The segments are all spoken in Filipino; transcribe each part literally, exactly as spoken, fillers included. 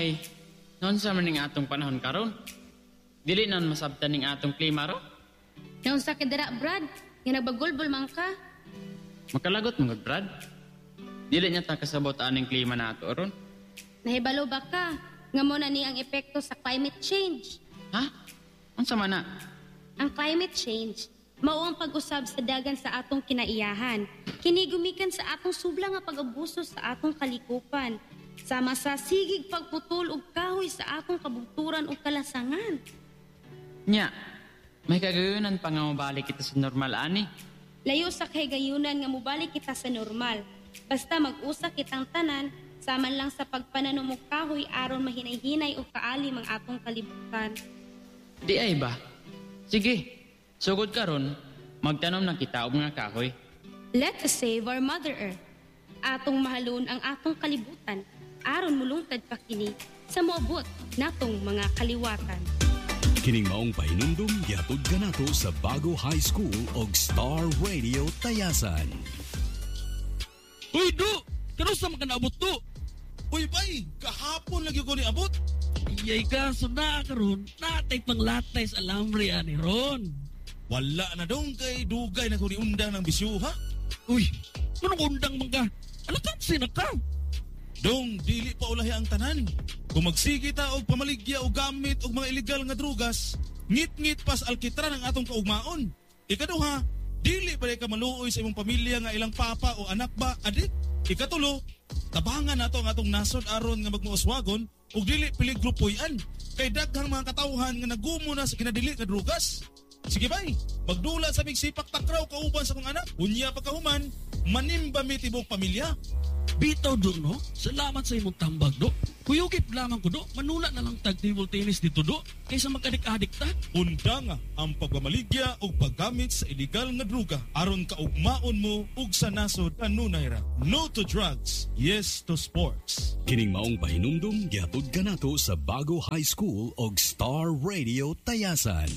Ay, noon sa maning atong panahon karon. Dili nan masabtan ning atong klima ro. Naon sa kedara, Brad? Nga nagbagulbol man ka. Makalagot mga Brad. Dili niya ta kasabot aning klima na ato ron. Nahibalo ba ka? Nga mo na ni ang epekto sa climate change. Ha? Unsa man na? Ang climate change mao ang pag-usab sa dagan sa atong kinaiyahan. Kini gumikan sa atong subla nga pag-abuso sa atong kalikupan. Sama sa sigig pagputol og kahoy sa atong kabugturan o kalasangan. Nya, may kagayunan pa nga mabalik kita sa normal ani. Layo sa kahigayunan nga mubalik kita sa normal. Basta mag-usa kitang tanan, saman lang sa pagpananom og kahoy aron mahinay-hinay o kaalim ang atong kalibutan. Di ay ba? Sige, sugod karon, magtanom na kita og mga kahoy. Let us save our Mother Earth. Atong mahalon ang atong kalibutan, aron mulungtad pa kini sa moabot natong mga kaliwatan. Kining maong pahinumdum gihatod kanato sa Bago High School og Star Radio Tayasan. Uy, Do! Kanusa man ka naabot, Do? Uy, bay! Kahapon lagi ko ni abot. Iyay ka, so na karon, natay panglatay sa alambre ani ron. Wala na dong kay dugay na ko ni undang ng bisyo, ha? Uy, anong undang man ka? Ano tansin na ka? Dong, dili pa ulahi ang tanan. Kung magsigi ta og pamaligya o gamit og mga illegal nga drugas, ngit-ngit pas alkitran ang atong kaugmaon. Ikaduha, dili pa ka maluoy sa imong pamilya nga ilang papa o anak ba, adik? Ikatulo, tabangan nato ang atong nasod aron nga magmuuswagon ug dili peligro puy-an kay daghang mga katawhan nga nagumo na sa kinadili nga drugas. Sige bay, magdula sa mig sipak takraw kauban sa kong anak. Unya pagkahuman, manimba mi tibok pamilya. Bitaw, Do, no? Salamat sa imong tambag, Do. Kuyugip lamang ko, Do. Manula na lang tag-table tennis dito, Do. Kaysa mag-adik-adik ta. Unda nga ang pagmamaligya o paggamit sa illegal nga druga aron kaugmaon mo ug sa nasod kanunay ra. No to drugs, yes to sports. Kining maong pahinumdum gihatod kanato sa Bago High School og Star Radio Tayasan.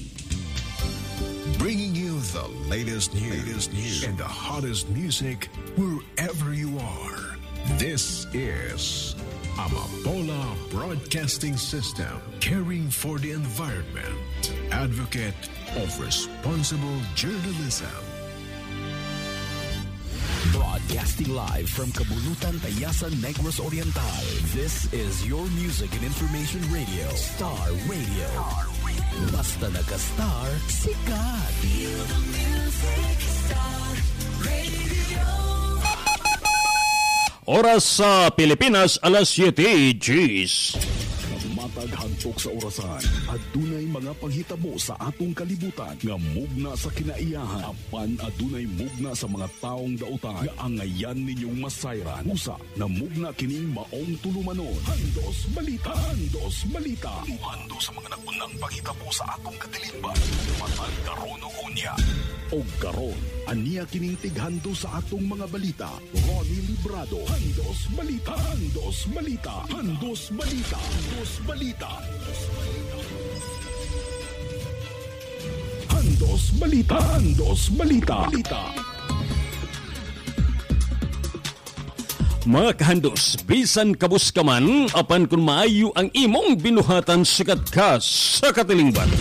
Bringing you the latest news, latest news and the hottest music wherever you are. This is Amapola Broadcasting System, caring for the environment, advocate of responsible journalism. Broadcasting live from Kabulutan, Tayasan, Negros Oriental. This is your music and information radio, Star Radio. Star Radio. Basta naka-star, sikat. Feel the music, Star Radio. Oras sa Pilipinas, alas siyete, G's. Matag hantok sa orasan at dunay mga panghitabo sa atong kalibutan nga mugna sa kinaiyahan apan adunay mugna sa mga taong dautan nga angayan ninyong masayran usa na mugna kining maong tulumanon. Handos balita, handos balita. Hando sa mga nagunang panghitabo sa atong kadiliban matag karon ug unya. O karon aniya kining tighando sa atong mga balita. Ronnie Librado. Handos balita, handos balita, handos balita, handos balita. Handos balita, handos balita. Balita. Mga kahandos, bisan kabus ka man, apan kung maayo ang imong binuhatan sikat ka sa katilingban.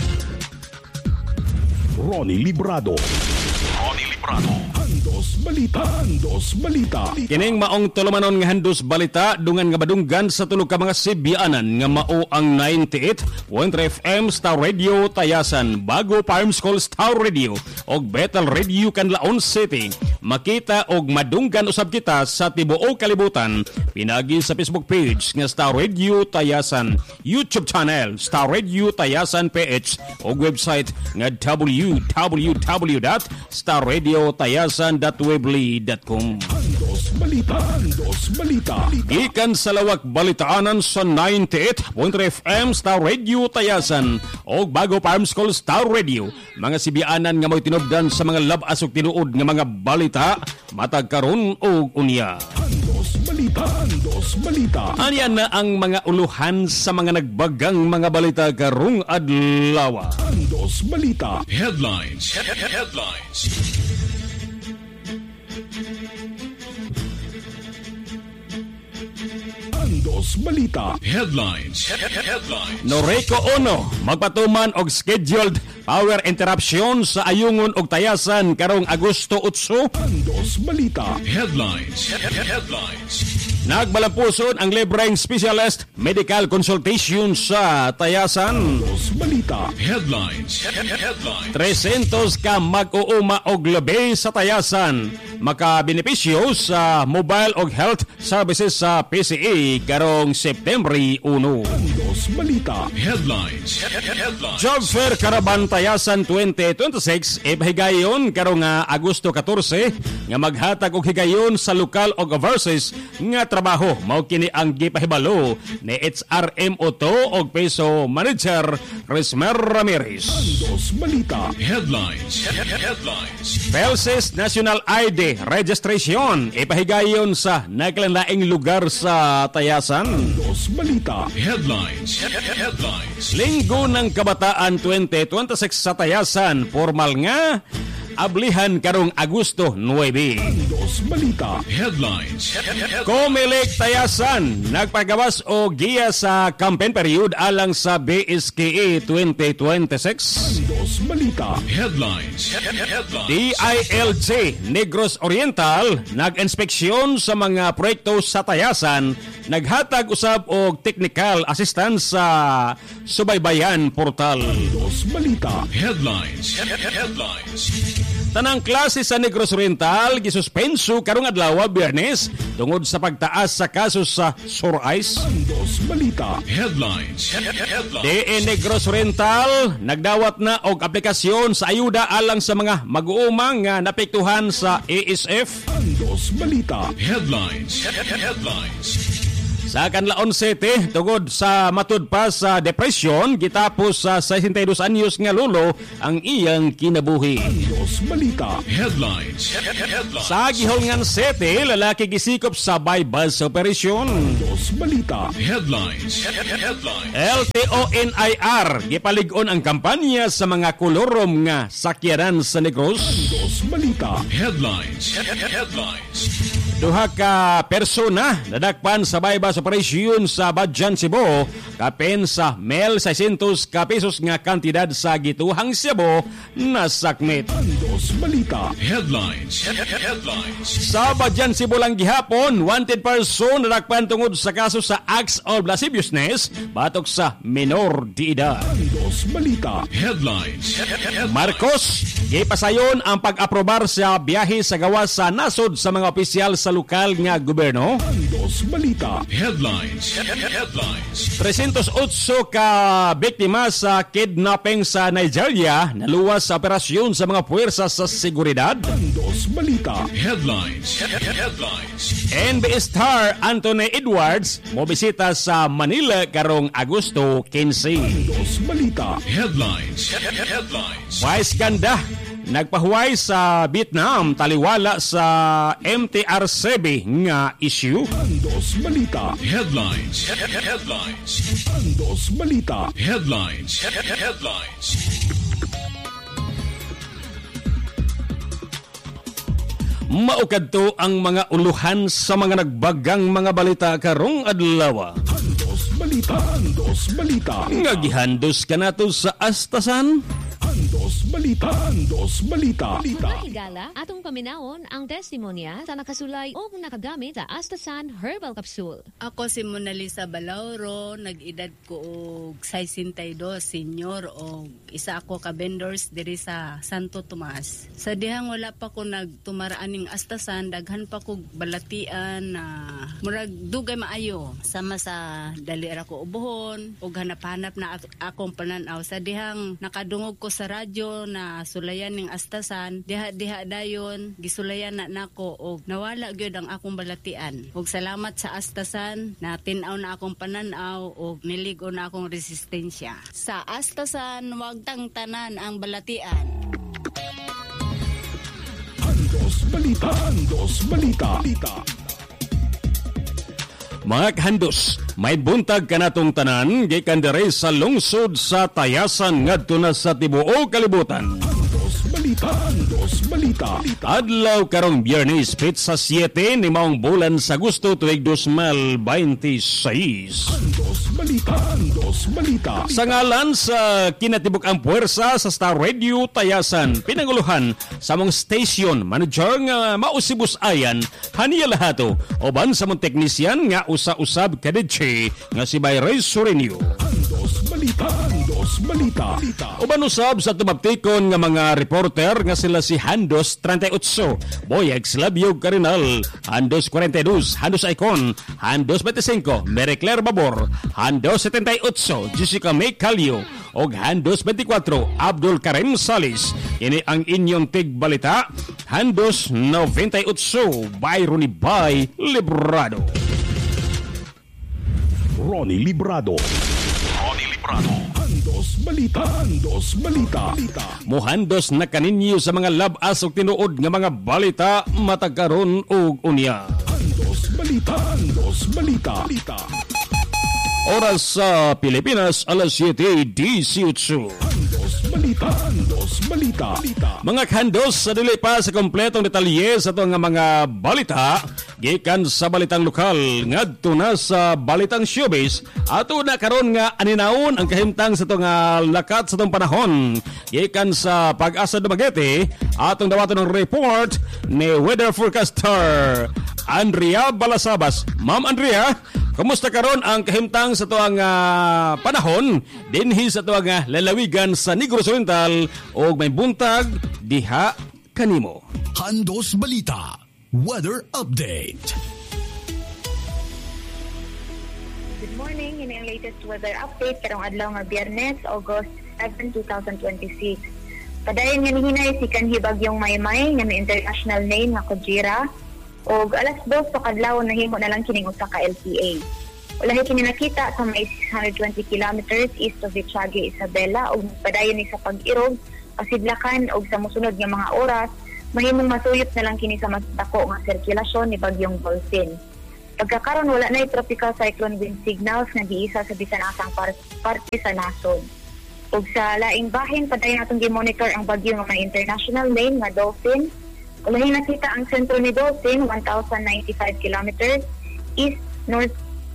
Ronnie Librado. Ronnie Librado. Handos balita, handos balita. Kining maong tulumanon nga handos balita dungan nga badunggan sa tulog ka mga Sibianan nga mao ang ninety-eight point three F M Star Radio Tayasan, Bago Farm School Star Radio og Bethel Radio Canlaon City. Makita og madunggan usab kita sa tibuok kalibutan pinagi sa Facebook page nga Star Radio Tayasan, YouTube channel Star Radio Tayasan P H og website nga w w w dot star radio tayasan dot weebly dot com. Handos balita, handos balita. Ikan sa lawak balitaanan sa ninety-eight point three F M Star Radio Tayasan og Bago Farm School Star Radio. Mga Sibianan nga mo'y tinubdan sa mga labas ug tinuod nga mga balita matag karon og unya. Handos balita, handos balita. Aniyan na ang mga uluhan sa mga nagbagang mga balita karong adlaw. Handos balita. Headlines. Headlines. Handos Andos Balita. Headlines. Headlines. Noreco Ono magpatuman og scheduled power interruption sa Ayungon og Tayasan karong Agosto eight. Andos Balita. Headlines. Headlines. Nagbalampuson ang libreng specialist medical consultation sa Tayasan. Andos Balita. Headlines. Headlines. three hundred ka mag-uuma og labi sa Tayasan makabenepisyo sa mobile og health services sa P C A karong September one. Andos Balita. Headlines. Headlines. Job Fair Caravan Tayasan twenty twenty-six ipahigayon karong nga Agosto fourteen nga maghatag og higayon sa lokal og overseas nga trabaho. Mao kini ang gipahibalo ni H R M O two og Peso Manager Resmer Ramirez. Andos Balita. Headlines. Headlines. Pelses National I D Registration ipahigayon sa naglaing lugar sa Tayasan. Andos Balita. Headlines. Headlines. Linggo ng Kabataan twenty twenty-six sa Tayasan, formal nga ablihan karong Agosto nine. Andos Balita. Headlines. Comelec Tayasan nagpagawas o giya sa campaign period alang sa B S K A twenty twenty-six. Andos Balita. Headlines. Headlines. D I L J Negros Oriental nag-inspeksyon sa mga proyekto sa Tayasan, naghatag usab og technical assistance sa Subaybayan Portal. Andos Balita. Headlines. Headlines. Tanang klase sa Negros Oriental gisuspenso karong adlaw Biyernes tungod sa pagtaas sa kaso sa Sur Ice. Andos Balita. Headlines. Headlines. D E Negros Oriental nagdawat na og aplikasyon sa ayuda alang sa mga mag-uumang nga napektuhan sa A S F. Andos Balita. Headlines. Headlines. Sa Canlaon City, tungod sa matud pa sa depresyon, gitapos sa sixty-two anyos nga lolo ang iyang kinabuhi. Andos Balita. Headlines. Headlines. Sa Giholngan City, lalaki gisikop sa bypass operasyon. Andos Balita. Headlines. Headlines. L T O N I R gipalig-on ang kampanya sa mga kolorom nga sakyanan sa Negros. Andos Balita. Headlines. Headlines. Duha ka persona nadakpan sa bypass operasyon sa Badjan, Cebu, kapin sa mil six hundred ka pesos nga kantidad sa gituhang Cebu na sakmit. Andos Balita. Headlines. Headlines. Sa Badjan, Cebu lang gihapon, wanted person nadakpan tungod sa kaso sa acts of lasciviousness batok sa minor de edad. Andos Balita. Headlines. Marcos, gipasayon ang pag-aprobar sa biyahe sa gawas sa nasod sa mga opisyal sa lokal nga gobyerno. Andos Balita. Headlines. Headlines. three hundred eight ka biktima sa kidnapping sa Nigeria naluwas sa operasyon sa mga puwersa sa seguridad. Andos Balita. Headlines. Headlines. N B A star Anthony Edwards mobisita sa Manila karong Agosto fifteen. Andos Balita. Headlines. Headlines. Vice ganda nagpahuway sa Vietnam taliwala sa M T R seven nga issue. Andos Balita. Headlines. Headlines. Andos Balita. Headlines. Headlines. Maukadto ang mga uluhan sa mga nagbagang mga balita karong adlaw. Andos Balita. Andos Balita. Nga gihandos ka nato sa Astasan. Andos Balita. Andos Balita. Mga higala, atong paminaon ang testimonya sa nakasulay o nakagamit sa Astasan Herbal Capsule. Ako si Mona Lisa Balauro, nag-edad ko og sixty-two, senior o isa ako ka vendors diri sa Santo Tomas. Sa dihang wala pa ko nagtumaraan ning Astasan, daghan pa ko balatian na murag dugay maayo sama sa dali ra ko ubuhon ug hanap-hanap na akong pananaw. Sa dihang nakadungog ko sa radyo na sulayan ning Astasan, diha-diha dayon gisulayan na nako og nawala gyud ang akong balatian. Ug salamat sa Astasan na tin-aw na akong pananaw og niligo na akong resistensya. Sa Astasan wag tang tanan ang balatian. Andos Balita. Andos Balita. Mga kahandos, may buntag kanatong tanan gikan diri sa lungsod sa Tayasan ngadto na sa tibuok kalibutan. Andos Balita. Balita. Andos Balita. Adlaw karong Biyernes, pizza siyete ni maong bulan sa Agosto tuig twenty twenty-six. Andos Balita. Andos Balita. Sa ngalan sa kinatibuk ang puwersa sa Star Radio Tayasan, pinanguluhan sa mong station manager nga mausibus ayan haniya lahato oban sa mong teknisyan nga usa-usab kadetche nga si Bayray Surenio. Andos Balita. Andos Balita. Uban usab sa tumaptikon nga mga reporter nga sila si Handos thirty-eight, Boyeg Slabyog Carinal, Handos forty-two, Handos Icon, Handos twenty-five, Mary Claire Babor, Handos seventy-eight, Jessica May Calio, og Handos twenty-four, Abdul Karim Salis. Ini ang inyong tigbalita, Handos ninety-eight, by Ronnie Bay Librado. Ronnie Librado. Ronnie Librado. Andos Balita. Andos Balita. Muhandos na kaninyo sa mga labas o tinuod nga mga balita matagkaron og unya. Andos Balita. Andos Balita. Oras sa Pilipinas, alas siyete eighteen. Andos Balita. Andos Balita. Mga kandos sa dili pa sa kompletong detalye sa ito nga mga balita, gikan sa balitang lokal, ngadto na sa balitang showbiz, ato na karon nga aninawon ang kahimtang sa ito nga lakat sa itong panahon. Gikan sa Pag-asa Dumaguete, atong dawaton ng report ni weather forecaster Andrea Balasabas. Ma'am Andrea, kumusta karon ang kahimtang sa tuang uh, panahon dinhi sa tuang uh, lalawigan sa Negros Oriental o may buntag diha kanimo? Handos Balita Weather Update. Good morning, yun ang latest weather update karong adlaw nga Biyernes, August seventh, twenty twenty-six. Padayon nga nihinay si kanhi bagyong Maymay nga may international name nga Kojira. Og alas dos sa kadlaw nahimo na lang kining usa ka L P A. Ulahi kini nakita sa may six hundred twenty kilometers east of Vichage, Isabela og padayon ni sa pag-irog, pasidlakan og sa mosunod nga mga oras mahimong masuyop na lang kini sa mas dako nga sirkulasyon ni bagyong Dolphin. Pagkakaron wala na tropical cyclone wind signals nga giisa sa bisan asang par- parte sa nasod. Og sa laing bahin padayon atong gi-monitor ang bagyo nga may international name nga Dolphin. Ulahi nakita ang sentro ni Dolphin one thousand ninety-five kilometers east north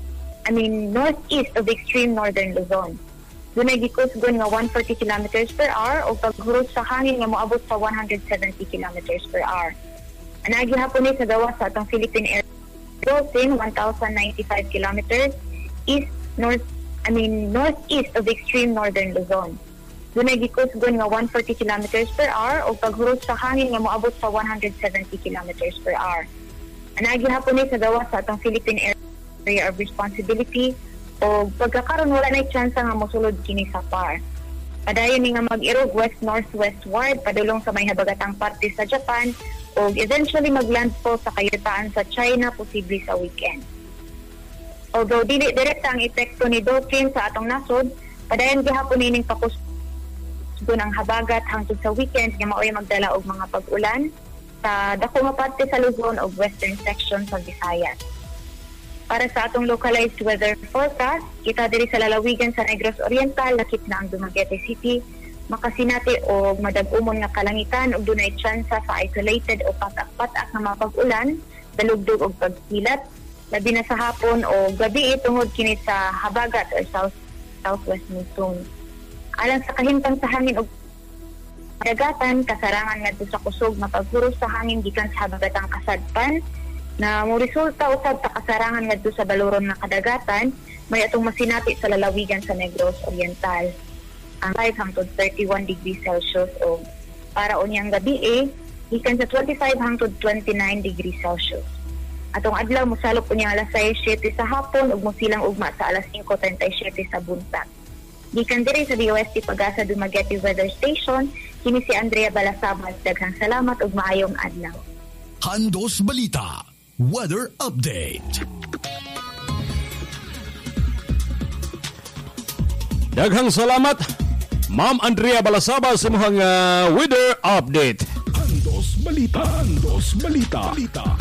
I mean northeast of extreme northern Luzon. Dunay gikusgon nga one hundred forty kilometers per hour o paghurot sa hangin nga moabot sa one hundred seventy kilometers per hour. Anagi hapon ni sa gawas sa atong Philippine Air Dolphin one thousand ninety-five kilometers east north I mean northeast of extreme northern Luzon. Dunay gikusgon nga one hundred forty kilometers per hour o paghurot sa hangin nga moabot sa one hundred seventy kilometers per hour. Anagi hapon ni sa gawas sa atong Philippine Area of Responsibility o pagkakaroon wala na chance nga mosulod kini sa P A R. Padayon ni nga mag-irog west-northwestward padulong sa may habagatang parte sa Japan o eventually maglandfall sa kayutaan sa China posible sa weekend. Although dili direkta ang epekto ni Dolphin sa atong nasod, padayon gihapon nining pakus doon ang habagat hangtod sa weekend nga maoy magdala og mga pag-ulan sa dako nga parte sa Luzon o western section sa Visayas. Para sa atong localized weather forecast, kita diri sa lalawigan sa Negros Oriental, lakip na ang Dumaguete City, makasinati o madag-umon nga kalangitan ug dunay tsansa sa isolated o patak-patak nga mapag-ulan, dalugdog og pagkilat, labi na sa hapon o gabi tungod kini sa habagat or south southwest monsoon. Alang sa kahimtang sa hangin og dagatan, kasarangan ngadto sa kusog mapaghuros sa hangin gikan sa habagatang kasadpan na mo resulta usab sa kasarangan ngadto sa baloron nga kadagatan, may atong masinati sa lalawigan sa Negros Oriental. Ang five hangtod thirty-one degrees Celsius o para unyang gabi eh, gikan sa twenty-five hangtod twenty-nine degrees Celsius. Atong adlaw mosalop unyang alas sais siyete sa hapon ug mosilang ugma sa alas singko trenta'y-siyete sa buntag. Gikan diri sa D O S T Pag-asa Dumaguete Weather Station, kini si Andrea Balasabas. Daghang salamat ug maayong adlaw. Handos Balita Weather Update. Daghang salamat, Ma'am Andrea Balasabas sa mga uh, weather update. Handos Balita. Handos Balita.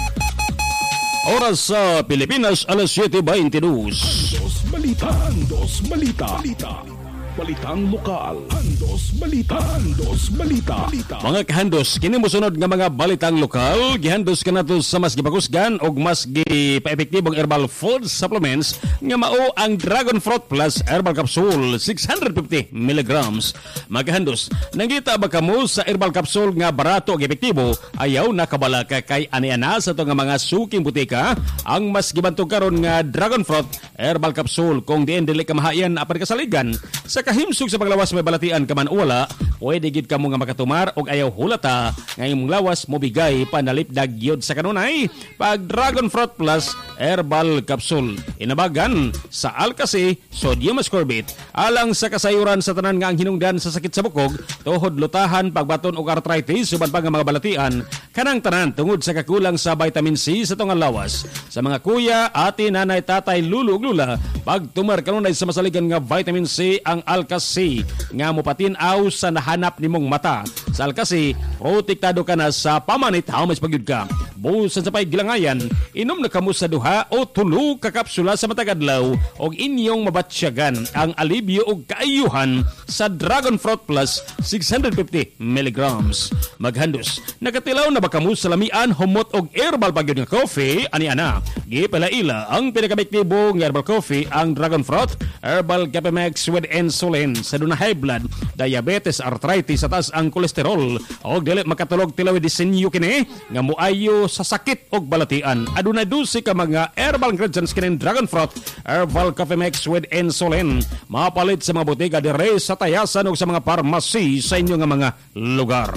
Oras sa Pilipinas, alas siyete twenty-two. Handos Balita. Handos Balita. Balitang lokal. Handos Balita. Handos Balita. Balita. Mga kahandos, kini mosunod nga mga balitang lokal, gihandos kanato sa mas gibakusgan og mas gipaepektibong herbal food supplements nga mao ang Dragon Fruit Plus Herbal Capsule six hundred fifty milligrams. Mga kahandos, nangita ba kamo sa herbal capsule nga barato ug epektibo, ayaw nakabala ka kay ani-ana sa to nga mga suking butika ang mas gibantog karon nga Dragon Fruit Herbal Capsule kung diin dili ka mahayan apan kasaligan sa kahimsog sa paglawas may balatian ka man wala, pwede gid kamo nga makatumar og ayaw hulata nga imong lawas mo bigay panalipdag gyud sa kanunay pag Dragon Fruit Plus Herbal Capsule. Inabagan sa Alkasi Sodium Ascorbate alang sa kasayuran sa tanan nga ang hinungdan sa sakit sa bukog, tuhod lutahan, pagbaton og arthritis uban pa nga mga balatian, kanang tanan tungod sa kakulang sa vitamin C sa tunga lawas. Sa mga kuya, ate, nanay, tatay, lulo ug lula, pag tumar kanunay sa masaligan nga vitamin C ang Alkasi nga mopatin-aw sa nahanap nimong mata. Sa Alkasi, protektado ka na sa pamanit haumas pagyud ka. Busan sa pay gilangayan, inom na kamo sa duha o tulo ka kapsula sa matag adlaw og inyong mabatsyagan ang alibyo og kaayuhan sa Dragon Fruit Plus six hundred fifty milligrams. Maghandos, nakatilaw na ba kamo sa lamian, humot og herbal pagyud nga coffee? Ani ana, gipalaila ang pinakabektibo nga herbal coffee ang Dragon Fruit Herbal Capemex with insulin sa duna high blood, diabetes, arthritis, atas ang kolesterol og dili makatulog tilaw disenyo kini nga moayo sa sakit og balatian. Adunay dose ka mga herbal ingredients kini Dragon Fruit Herbal Capemex with insulin. Mapalit sa mga botiga dire sa tayasan o sa mga pharmacy sa inyo nga mga lugar.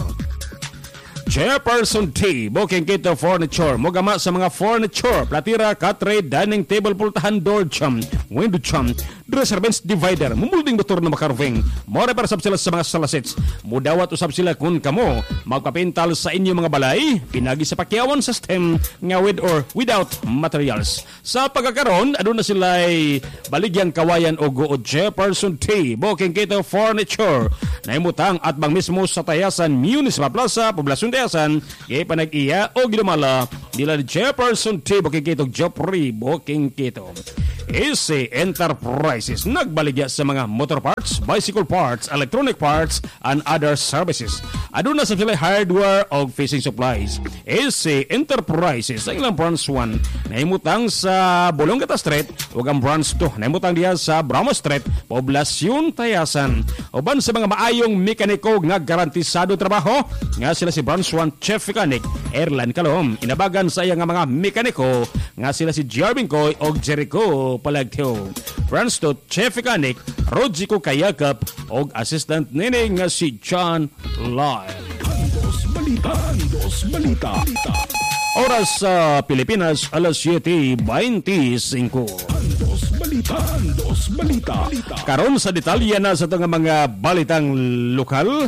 Jefferson T. Booking Kito Furniture. Mugama sa mga furniture, platira, katre, dining table, pultahan, door chum, window chum, dresser bench divider, mumulding motor na makarving. More para sab sila sa mga salasits. Mudawat usab sila kung kamo magpapintal sa inyo mga balay, pinagi sa pakyawan system nga with or without materials. Sa pagkakaroon, aduna sila'y baligyang kawayan o guod. Jefferson T. Booking Kito Furniture. Naimutang at bang mismo sa Tayasan Municipal Plaza, Poblasyon Tayasan, kay panag-iya o ginumala nila ni Jefferson T. Booking Kito, Joffrey Booking Kito. A C Enterprises nagbaligya sa mga motor parts, bicycle parts, electronic parts, and other services. Aduna sa sila hardware o fishing supplies. A C Enterprises ang ilang branch one naimutang sa Bolongata Street ug ang branch two naimutang diya sa Bramo Street, Poblasyon Tayasan. Uban sa mga maayong mekaniko nga garantisado trabaho nga sila si branch one Chef Mechanic Erlan Kalom. Inabagan sa iya nga mga mekaniko nga sila si Jervin Coy o Jericho Palagteo. Branch two Chef Mechanic Rodrigo Kayakap o assistant nini nga si John Lai. Handos Balita. Handos Balita. Oras sa Pilipinas, alas siyete twenty-five. Handos Balita. Handos Balita. Karon sa detalye na sa itong mga balitang lokal.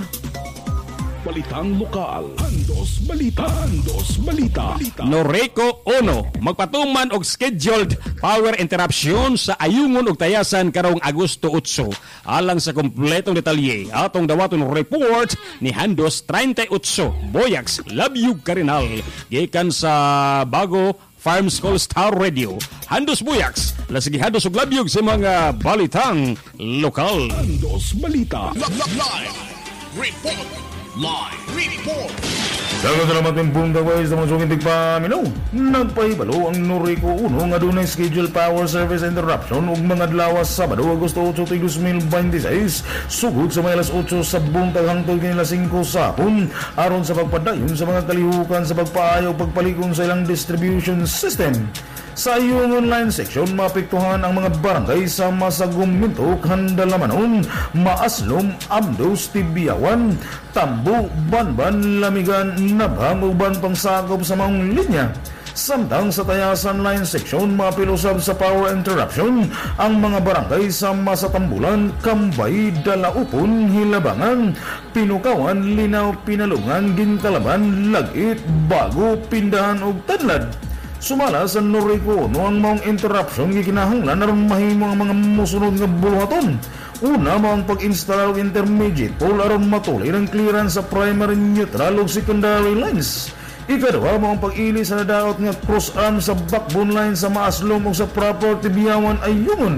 Balitang lokal. Handos Balita. Handos Balita. Noreco Ono magpatuman og scheduled power interruption sa Ayungon ug Tayasan karong Agosto eight. Alang sa kompletong detalye, atong dawaton report ni Handos thirty-eight Boyax Labyug Karinal gikan sa Bago Farm School Star Radio. Handos Boyax, lasigi Handos ug Labyug sa mga balitang lokal. Handos Balita. Live report. Live report. Dagat salamat ng buong daway sa mga sungin tigpaminaw. Nagpahibalo ang Noreco Uno nga doon scheduled power service interruption ug mga adlawas Sabado, Agosto eight, twenty twenty-six. Sugod sa may alas eight sa buntag hangtod kanila five sa hapon aron sa pagpadayon sa mga kalihukan sa pagpaayaw pagpalikon sa ilang distribution system. Sa iyong online section, maapektuhan ang mga barangay sa Masagumminto, Handalamanon, Maaslom, Amdos, Tibiawan, Tambo, Banban, Lamigan, Nabhang, uban pang sakop sa mga linya. Samtang sa Tayasan line section, mapilusab sa power interruption ang mga barangay sa Masatambulan, Kambay, Dalaupon, Hilabangan, Pinukawan, Linaw, Pinalungan, Ginkalaban, Lagit, Bago, Pindahan ug Tadlad. Sumala sa Noreco no ang mga interruption gikinahanglan aron mahimo ang mga mosunod nga buluhaton. Una mo ang pag-install og intermediate pole aron matulay ang clearance sa primary, neutral ug secondary lines. Ikadua mo ang pag-ili sa nadaot nga cross arm sa backbone line sa Maaslom ug sa proper Tibiawan Ayungon.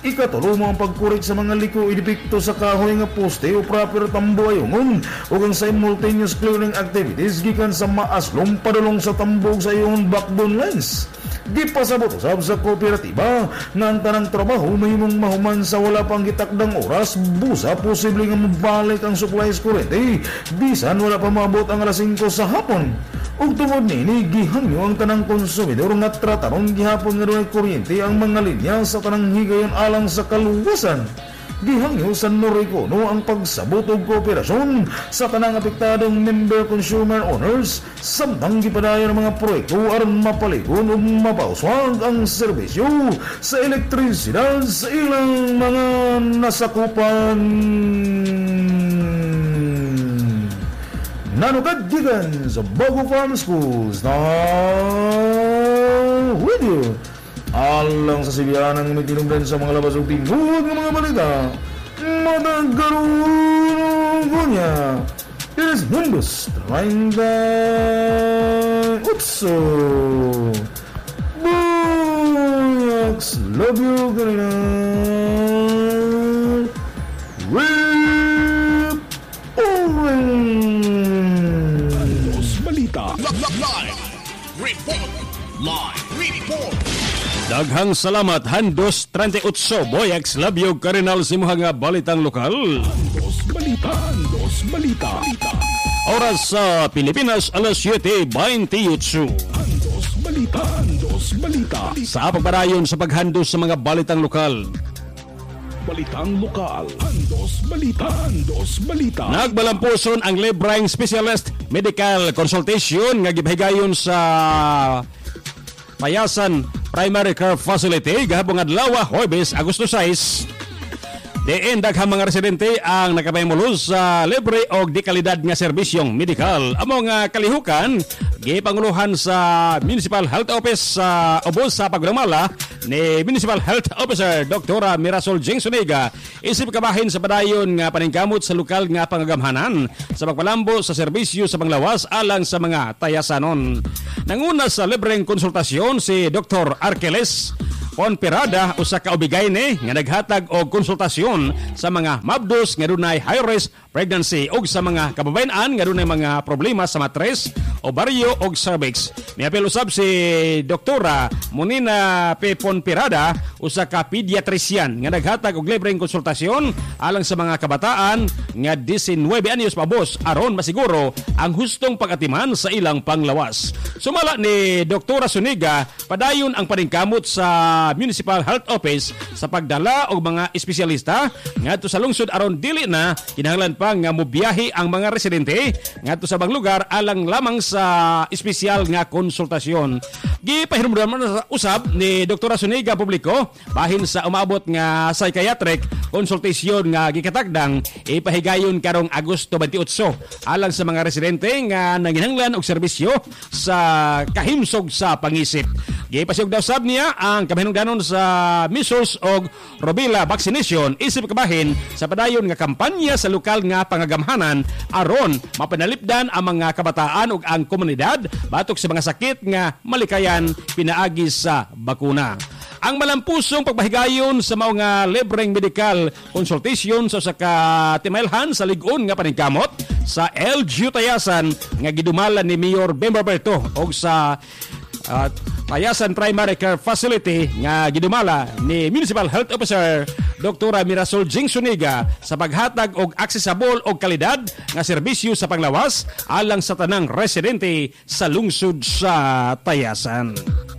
Ikatulo mo ang pagkurik sa mga liko idipikto sa kahoy nga poste o proper tambo ayungon o ang simultaneous clearing activities gikan sa maaslong padulong sa tambog sa iyong backbone lines. Di pasabot usab sa kooperatiba nga ang tanang trabaho mahimong mahuman sa wala pang gitakdang oras busa posible nga mabalik ang supplies kurente bisan wala pa maabot ang alas singko sa hapon. Ug tungod nini gihangyo ang tanang konsumidor nga trataron gihapon nga dunay kuryente ang mga linya sa tanang higayon alang sa kaluwasan. Gihangyo sa Norikono ang pagsabot og kooperasyon sa tanang apektadong member consumer owners samtang gipadayon ang mga proyekto aron mapaligon ug mapauswag ang serbisyo sa elektrisidad sa ilang mga nasakupan. Nanugad gikan sa Bago Farm Schools na radio alang sa sibiyanang may tinungdan sa mga labas o tingod ng mga balita matagaroon ko niya. It is Nimbus treinta Utso Buyaks love you kanina Rip Orange Balita Live report. Live report. Daghang salamat Handos treinta-eight Boyax Labyog Karinal simuha nga balitang lokal. Handos Balita Handos Balita Oras sa Pilipinas alas siyete twenty-eight. Handos Balita Handos Balita Sa pagpadayon sa paghandos sa mga balitang lokal. Balitang lokal. Handos Balita Handos Balita Nagbalampuson ang libreng specialist medical consultation nga gipahigayon sa Payasan Primary Care Facility gahabong adlaw Huwebes Agosto six. Diin daghang mga residente ang nakapahimulo sa libre o di kalidad nga serbisyong medikal. Amo nga kalihukan gipanguluhan sa Municipal Health Office sa uh, ubos sa pagdamala ni Municipal Health Officer Doktora Mirasol Jingsoniga isip kabahin sa padayon nga paningkamot sa lokal nga pangagamhanan sa pagpalambo sa serbisyo sa panglawas alang sa mga tayasanon. Nanguna sa libreng konsultasyon si Doktor Arkeles Ponperada usa ka ubigayne nga naghatag og konsultasyon sa mga mabdos nga dunay high risk pregnancy ug sa mga kababayen-an nga dunay mga problema sa matres, ovaryo ug cervix. Miapil usab si Doktora Monina P. Ponperada usa ka pediatrician nga naghatag og libreng konsultasyon alang sa mga kabataan nga nineteen anyos pabos aron masiguro ang hustong pag-atiman sa ilang panglawas. Sumala ni Doktora Suniga padayon ang paningkamot sa Municipal Health Office sa pagdala og mga espesyalista ngadto sa lungsod aron dili na kinahanglan pa nga mobiyahe ang mga residente ngadto sa bang lugar alang lamang sa espesyal nga konsultasyon. Gipahinumduman usab ni Doktora Suniga publiko bahin sa umabot nga psychiatric konsultasyon nga gikatagdang ipahigayon karong Agosto twenty-eight alang sa mga residente nga nanginahanglan og serbisyo sa kahimsog sa pangisip. Gipasig daw sab niya ang kabahinungdanon sa measles og rubella vaccination isip kabahin sa padayon nga kampanya sa lokal nga pangagamhanan aron mapanalipdan ang mga kabataan ug ang komunidad batok sa mga sakit nga malikayan pinaagi sa bakuna. Ang malampusong pagpahigayon sa mao nga libreng medical consultation sa sa katimailhan sa lig-on nga paningkamot sa L G U Tayasan nga gidumalan ni Mayor Bemba Berto og sa uh, Tayasan Primary Care Facility nga gidumala ni Municipal Health Officer Doktora Mirasol Jingsoniga sa paghatag og accessible og kalidad nga serbisyo sa panglawas alang sa tanang residente sa lungsod sa Tayasan.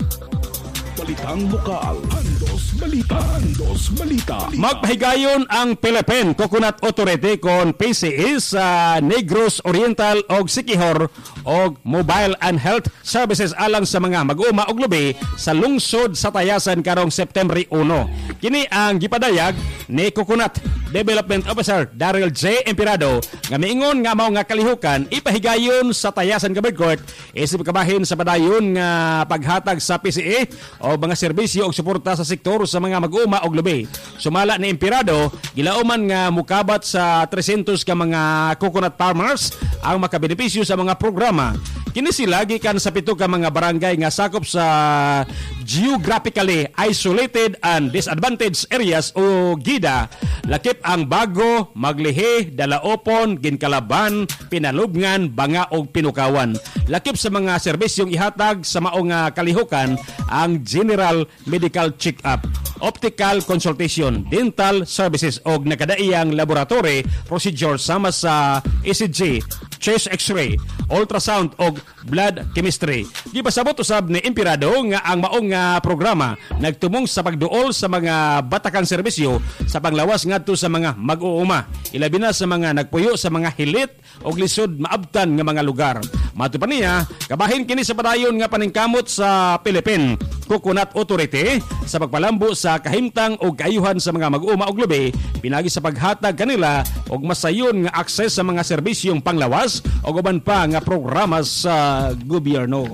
Balitang lokal. Handos Balita Handos Balita Magpahigayon ang Philippine Coconut Authority kon P C E sa Negros Oriental og Siquijor og Mobile and Health Services alang sa mga mag-uma og lubi sa lungsod sa Tayasan karong September one. Kini ang gipadayag ni Coconut Development Officer Daryl J. Empirado nga miingon nga mao nga kalihukan ipahigayon sa Tayasan Government Court isip kabahin sa padayon nga paghatag sa P C E o mga serbisyo og suporta sa sektor sa mga mag-uma og lubi. Sumala ni Empirado, gilauman nga mukabat sa three hundred ka mga coconut farmers ang makabenepisyo sa mga programa. Kini sila gikan sa pito ka mga barangay nga sakop sa geographically isolated and disadvantaged areas o GIDA. Lakip ang Bago, Maglihi, Dalaopon, Ginkalaban, Pinalubngan, Banga ug Pinukawan. Lakip sa mga serbisyong ihatag sa maong uh, kalihukan ang general medical check-up, optical consultation, dental services og nakadaiyang laboratory procedure sama sa E C G, chest x-ray, ultrasound og blood chemistry. Gipasabot usab ni Emperado nga ang maong uh, programa nagtumong sa pagduol sa mga batakang serbisyo sa panglawas ngadto sa mga mag-uuma, ilabi na sa mga nagpuyo sa mga hilit og lisod maabtan nga mga lugar. Mato pa niya, kabahin kini sa padayon nga paningkamot sa Philippine Coconut Authority sa pagpalambo sa kahimtang o kaayuhan sa mga mag-uuma og lubi, pinagi sa paghatag kanila og masayon nga akses sa mga serbisyong panglawas o uban pa nga programa sa gobyerno.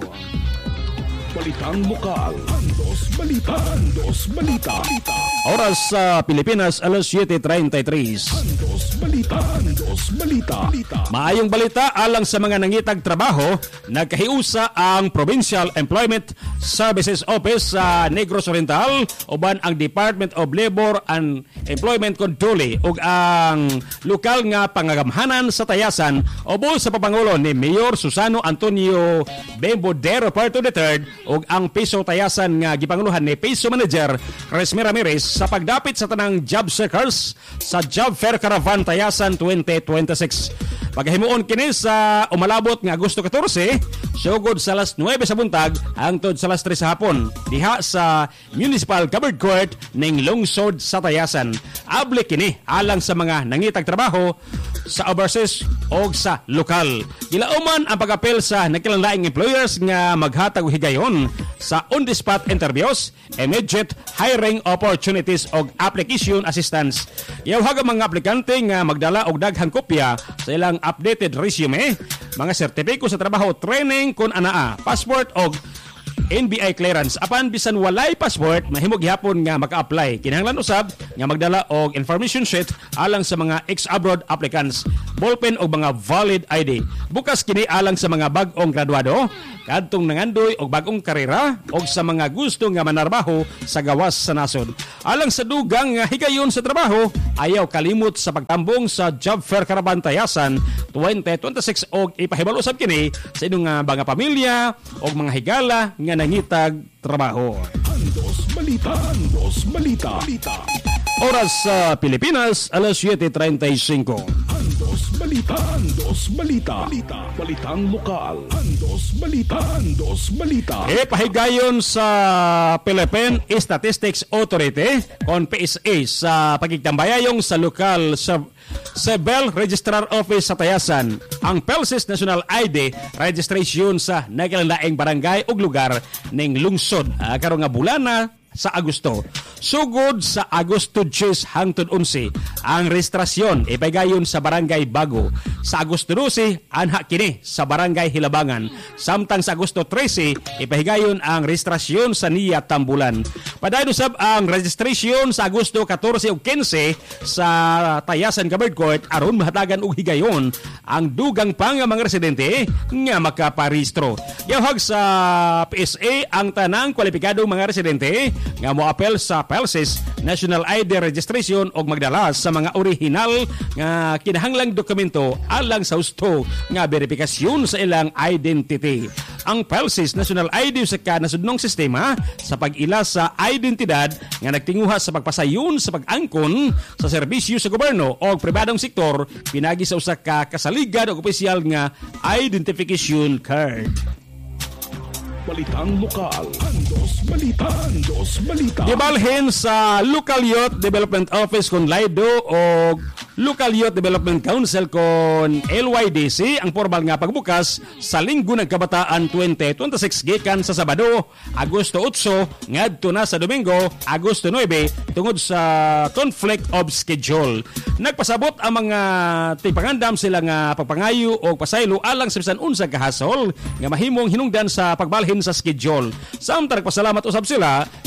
Balitang lokal, Andos Balita, Andos Balita. Oras sa Pilipinas, alas siete treinta y tres. Andos Balita, Andos Balita. Maayong balita alang sa mga nangitag trabaho, nagkahiusa ang Provincial Employment Services Office sa Negros Oriental uban ang Department of Labor and Employment Control ug ang lokal nga pangagamhanan sa Tayasan ubos sa papangulo ni Mayor Susano Antonio Bembodero Puerto the third ug ang Piso Tayasan nga gipanguluhan ni Piso Manager Resmi Ramirez sa pagdapit sa tanang job seekers sa Job Fair Caravan Tayasan twenty twenty-six. Paghimuon kini sa umalabot nga Agosto fourteen, sugod sa alas nuwebe sa buntag hangtod sa alas tres sa hapon diha sa Municipal Covered Court ning lungsod sa Tayasan. Able kini alang sa mga nangitag trabaho sa overseas o sa lokal. Gilauman ang pag-apel sa nakilanlaing employers nga maghatag og higayon sa on-the-spot interviews, immediate hiring opportunities o application assistance. Iawhag ang mga aplikante nga magdala og daghang kopya sa ilang updated resume, mga sertipiko sa trabaho, training kun anaa, passport o N B I clearance. Apan bisan walay passport, mahimog gihapon nga maka-apply. Kinahanglan usab nga magdala og information sheet alang sa mga ex-abroad applicants, ballpen og mga valid I D. Bukas kini alang sa mga bag-ong graduado, kadtong nangandoy og bagong karera og sa mga gusto nga manarbaho sa gawas sa nasod. Alang sa dugang nga higayon sa trabaho, ayaw kalimot sa pagtambong sa Job Fair Caravan Tayasan twenty twenty-six og ipahibalo usab kini sa inyong uh, mga pamilya og mga higala nga nangitag trabaho. Andos Balita, Andos Balita. Oras sa Pilipinas, alas siete treinta y cinco. Andos Balita, Andos Balita. Balitang lokal, Andos Balita, Andos Balita. Ipahigayon sa Philippine Statistics Authority kon P S A sa pagigtambayayong sa lokal sa Civil Registrar Office sa Tayasan ang P E L S I S National I D registration sa nakilanlaing barangay ug lugar ning lungsod uh, karon nga bulana sa Agosto. Sugod sa Agosto ten hangtod eleven, ang rehistrasyon ipagayon sa Barangay Bago. Sa Agosto twelve, anha kini sa Barangay Hilabangan. Samtang sa Agosto thirteen, ipahigayon ang rehistrasyon sa Nia Tambulan. Padayon usab ang registration sa Agosto fourteen ug fifteen sa Tayasan Covered Court aron mahatagan og higayon ang dugang pa nga mga residente nga makaparehistro. Gihag sa P S A ang tanang kwalipikadong mga residente nga moapel sa P E L S I S National I D registration og magdala sa mga original nga kinahanglang dokumento alang sa husto nga verifikasyon sa ilang identity. Ang P E L S I S National I D sa kanasudnong sistema sa pag-ila sa identidad nga nagtinguha sa pagpasayon sa pag-angkon sa serbisyo sa gobyerno o pribadong sektor pinagi sa usa ka kasaligan o opisyal nga identification card. Balitang lokal, Andos Balita, Andos Balita. Gibalhin sa Local Youth Development Office kon Laido o Local Youth Development Council kon L Y D C ang formal nga pagbukas sa Linggo ng Kabataan twenty twenty-six gikan sa Sabado, Agosto eight ngadto na sa Domingo, Agosto nine tungod sa conflict of schedule. Nagpasabot ang mga tigpangandam sila nga pagpangayo o pasaylo alang sa bisan unsa ka hasol nga mahimong hinungdan sa pagbalhin sa schedule. Samtang nagpasalamat usab sila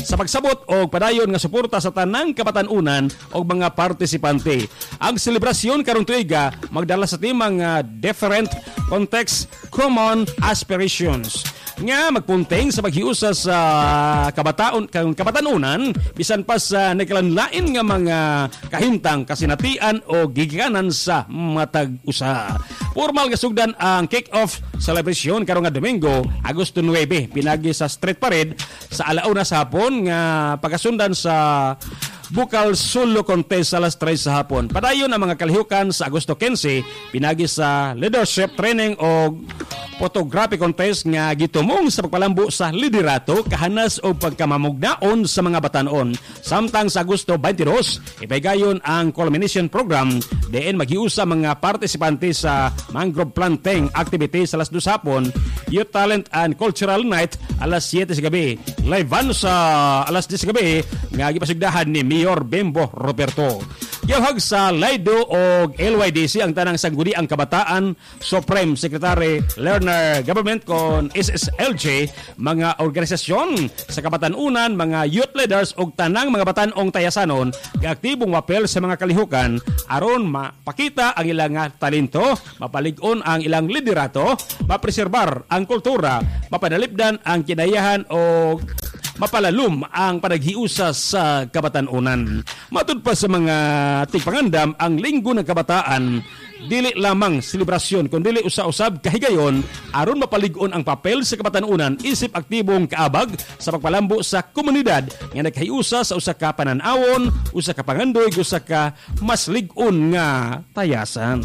sa pagsabot o padayon nga suporta sa tanang kabatanunan o mga partisipante. Ang selebrasyon karong tuiga magdala sa timang uh, different context, common aspirations nga magpunting sa paghiusa sa kabataon kabatanunan bisan pa sa nagkalanlain nga mga kahimtang kasinatian o gigikanan sa matag usa. Formal nga sugdan ang kick-off celebration karong nga Domingo, Agosto nuwebe, pinagi sa street parade sa alauna sa hapon nga pagasundan sa Bukal Solo Contest sa alas tres sa hapon. Padayon ang mga kalihukan sa Agosto quince, pinagi sa leadership training o photography contest nga gitumong sa pagpalambo sa liderato, kahanas o pagkamamugnaon sa mga batanon. Samtang sa Agosto veintidós, ipaygayon ang culmination program diin maghiusa mga partisipante sa mangrove planting activity sa alas dos hapon, youth talent and cultural night alas siyete sa gabi. Live van sa alas diyes sa gabi nga gipasugdahan ni Mayor Bembo Roberto. Gihag sa Laido o L Y D C ang tanang sangguniang kabataan, Supreme Secretary Lerner Government kon S S L J, mga organisasyon sa kabatanunan, mga youth leaders o tanang mga batanong tayasanon gaktibong wapel sa mga kalihukan aron mapakita ang ilang talento, mapalig-on ang ilang liderato, mapreserbar ang kultura, mapadalipdan ang kinayahan o mapalalum ang panaghiusa sa kabatanunan. Matud pa sa mga tigpangandam, ang Linggo ng Kabataan dili lamang selebrasyon kundi usa-usab kahigayon aron mapalig-on ang papel sa kabatanunan isip aktibong kaabag sa pagpalambo sa komunidad nga naghiusa sa usa ka panan-awon, usa ka pangandoy, usa ka mas lig-on nga tayasan.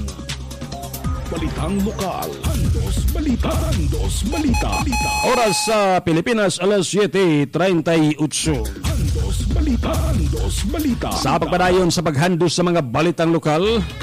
Balitang lokal, Handos Balita, Handos Balita. Oras sa Pilipinas, alas siyete treinta y ocho. Handos Balita, Handos Balita. Sa pagpadayon sa paghandos sa mga balitang lokal,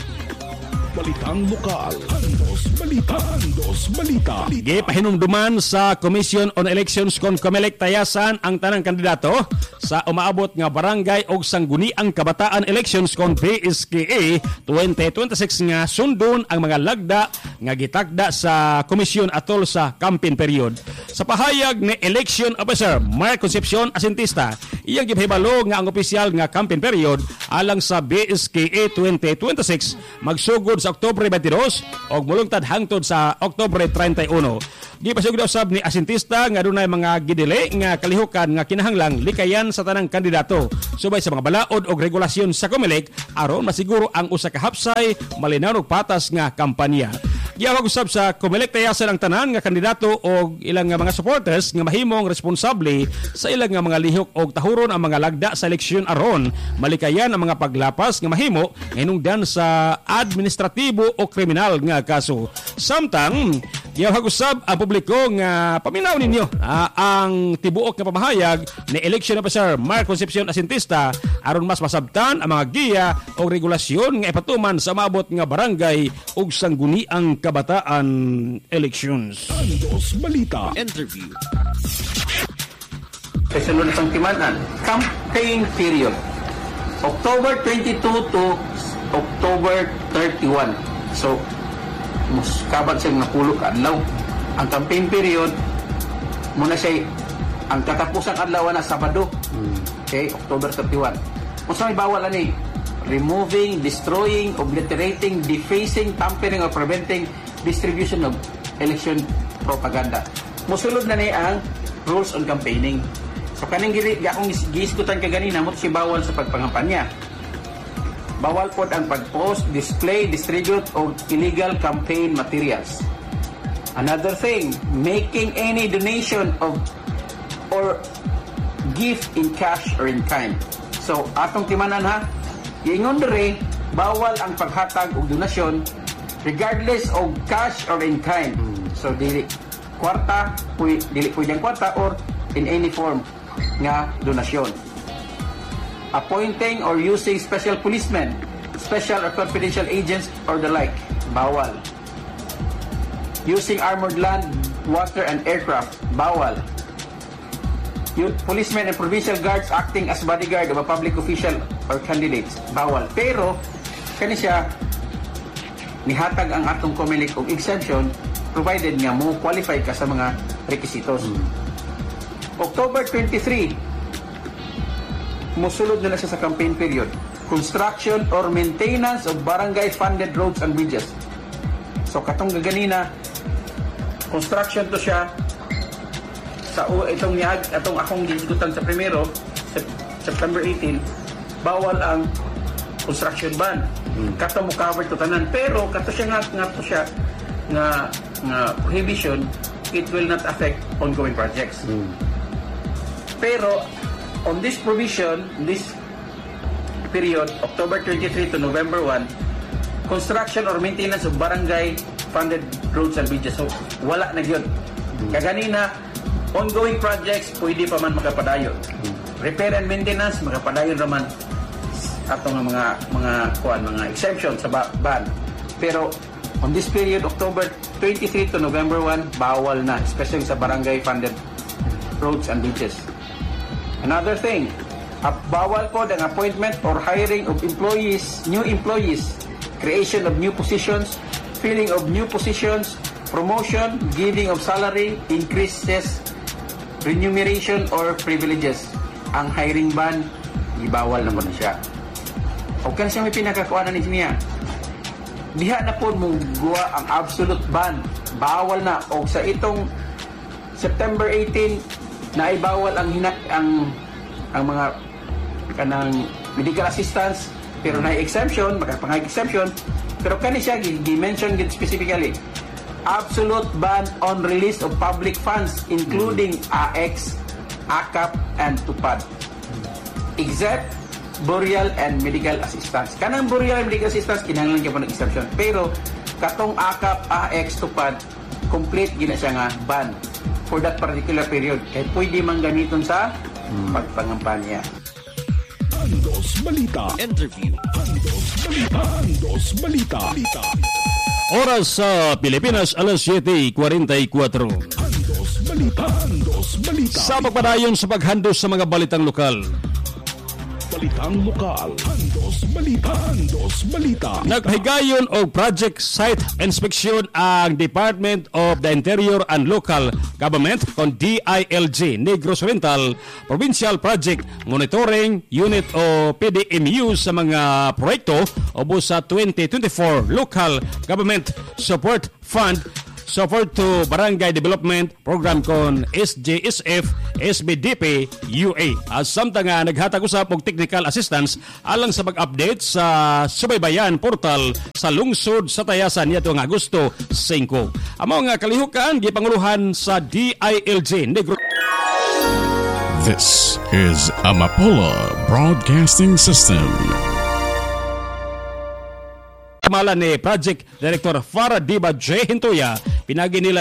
Balitang lokal, Handos Balita, Handos Balita. Gipahinumduman sa Commission on Elections kon Comelec tayasan ang tanang kandidato sa umaabot nga barangay og sangguniang kabataan elections kon B S K A twenty twenty-six nga sundon ang mga lagda nga gitakda sa komisyon atol sa campaign period. Sa pahayag ni Election Officer Mark Concepcion Asintista, iyang gipahibalo nga ang opisyal nga campaign period alang sa B S K A twenty twenty-six magsugod sa Oktubre veintidós og mulungtad hangtod sa Oktubre treinta y uno. Gipasugod usab ni Asintista nga dunay mga gidili nga kalihukan nga kinahanglang likayan sa tanang kandidato subay sa mga balaod og regulasyon sa Comelec aron masiguro ang usa ka hapsay, malinaw ug patas nga kampanya. Giyawag usab sa Comelec tayasan ang tanan nga kandidato og ilang nga mga supporters nga mahimong responsable sa ilang nga mga lihok og tahuron ang mga lagda sa eleksyon aron malikayan ang mga paglapas nga mahimo nga hinungdan sa administratibo o kriminal nga kaso. Samtang giyawag usab ang publiko nga paminaw ninyo uh, ang tibuok nga pamahayag ni Election Officer Mark Concepcion Asintista aron mas masabtan ang mga giya o regulasyon nga ipatuman sa maabot nga barangay ug sangguniang kabataan elections. Handos Balita. Interview. Sa sunod ng timanan, campaign period. October twenty-two to October thirty-one. So, muskabat siya nga pulo ka adlaw. Ang campaign period muna siya ang katapusang adlaw na Sabado. Okay, October thirty-one. Kung sa may bawal ani, removing, destroying, obliterating, defacing, tampering or preventing distribution of election propaganda. Musulod na ni ang rules on campaigning. So kaning giri akong giisgutan kaganina mo si bawal sa pagpangampanya. Bawal pod ang pag-post, display, distribute o illegal campaign materials. Another thing, making any donation of or gift in cash or in kind. So, atong timanan ha, ingon dere, bawal ang paghatag og donasyon regardless of cash or in kind. So, dili kwarta, puy, dili pwedeng kwarta or in any form nga donasyon. Appointing or using special policemen, special or confidential agents or the like, bawal. Using armored land, water, and aircraft, bawal. Policemen and provincial guards acting as bodyguard of a public official or candidates, bawal. Pero, kani siya, nihatag ang atong Comelec og exemption provided nga mo qualify ka sa mga requisitos. Mm. October twenty-three, musulod nila siya sa campaign period. Construction or maintenance of barangay-funded roads and bridges. So, katong gaganina, construction to siya sa uh, itong niyag, itong akong gisigutan sa primero, September eighteenth, bawal ang construction ban. Hmm. Kato mo cover to tanan. Pero, kato siya nga, nga to siya, nga, nga prohibition, it will not affect ongoing projects. Hmm. Pero, on this provision, this period, October twenty-third to November first, construction or maintenance of barangay-funded roads and bridges. So, wala na yun. Hmm. Kaganina, ongoing projects, pwede pa man makapadayon. Hmm. Repair and maintenance, makapadayon naman atong mga mga kuan mga exemption sa ban. Pero on this period, October twenty-third to November first, bawal na, especially sa barangay-funded roads and bridges. Another thing, uh, bawal po ang appointment or hiring of employees, new employees, creation of new positions, filling of new positions, promotion, giving of salary, increases, remuneration, or privileges. Ang hiring ban, ibawal na po na siya. O kan siya may pinakakuanan niya. Diha na po mong guwa ang absolute ban. Bawal na. O sa itong September eighteenth, na ay bawal ang hina, ang ang mga kanang medical assistance, pero na exemption, makapangay exemption, pero kani siya gi-mention gid specifically. Absolute ban on release of public funds including A X, A C A P, and TUPAD. Except burial and medical assistance. Kanang burial and medical assistance kinahanglan gyud ng exemption. Pero katong A C A P, A X, TUPAD, complete gina siya nga ban for that particular period. Kaya pwede man gamiton sa hmm. pagpangampanya. Andos Balita. Interview. Andos Balita. Andos Balita. Balita. Oras sa Pilipinas, alas siyete forty-four. Andos Balita. Andos Balita. Sa pagpadayon sa paghandos sa mga balitang lokal. Balitang lokal. Andos Balita. Andos Balita. Nagpahigayon og project site inspection ang Department of the Interior and Local Government kon D I L G Negros Oriental Provincial Project Monitoring Unit o P D M U sa mga proyekto obo sa twenty twenty-four Local Government Support Fund Support to Barangay Development Program kon S J S F S B D P U A. As samtang nga naghatag usab og technical assistance alang sa pag-update sa subaybayan portal sa lungsod sa Tayasan niadto nga Agosto five. Amo nga kalihukan gipanguluhan sa D I L G Negros. This is Amapola Broadcasting System. Kamala ni Project Director Farah Diba J. Hintoya, pinagi nila